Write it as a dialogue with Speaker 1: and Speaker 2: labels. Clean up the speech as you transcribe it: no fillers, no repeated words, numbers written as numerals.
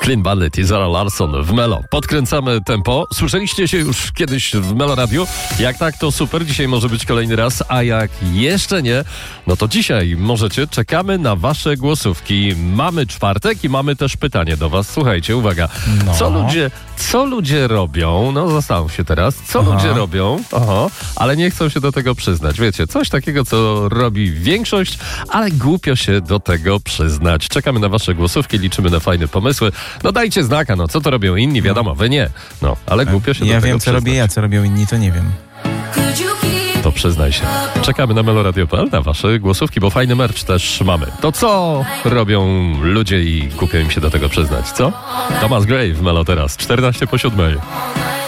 Speaker 1: Clean Bandit i Zara Larsson w Melo. Podkręcamy tempo. Słyszeliście się już kiedyś w Melo Radio? Jak tak, to super. Dzisiaj może być kolejny raz, a jak jeszcze nie, no to dzisiaj możecie. Czekamy na wasze głosówki. Mamy czwartek i mamy też pytanie do was. Słuchajcie, uwaga.
Speaker 2: No.
Speaker 1: Co ludzie robią? No zastanów się teraz. Co ludzie robią? Ale nie chcą się do tego przyznać. Wiecie, coś takiego, co robi większość, ale głupio się do tego przyznać. Czekamy na wasze głosówki, liczymy na fajne pomysły. No dajcie znaka, no co to robią inni, wiadomo, wy nie. No, ale głupio się do tego
Speaker 2: Ja wiem, co
Speaker 1: przyznać.
Speaker 2: robię ja, co robią inni, to nie wiem.
Speaker 1: To przyznaj się. Czekamy na meloradio.pl, na wasze głosówki, bo fajny merch też mamy. To co robią ludzie i głupio im się do tego przyznać, co? Thomas Gray w Melo teraz, 14 po 7.